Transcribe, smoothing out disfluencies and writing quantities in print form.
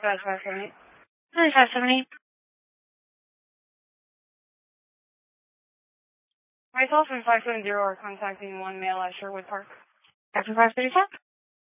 578. 9578. Myself and 570 are contacting one male at Sherwood Park. After 535?